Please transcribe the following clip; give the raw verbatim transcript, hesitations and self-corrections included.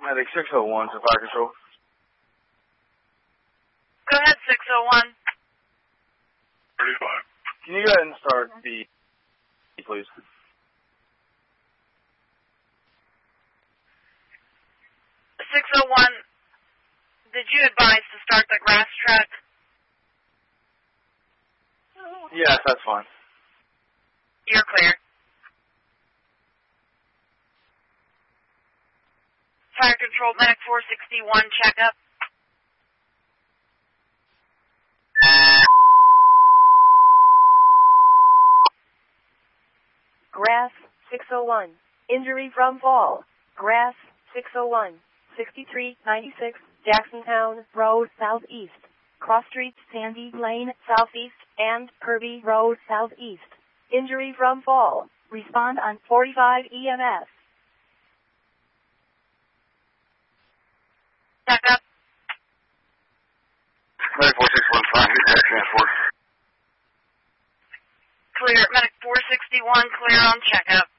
Medic six oh one to fire control. Go ahead, six oh one. thirty-five. Can you go ahead and start the, please? six oh one, did you advise to start the grass truck? Yes, that's fine. You're clear. Fire control, medic four sixty-one, checkup. Grass, six oh one. Injury from fall. Grass, six oh one. sixty-three ninety-six, Jacksontown Road, southeast. Cross Streets, Sandy Lane, southeast, and Kirby Road, southeast. Injury from fall. Respond on forty-five E M S. Checkup. Medic four six one, five, here's transport. Clear. Medic four sixty-one, clear on checkup.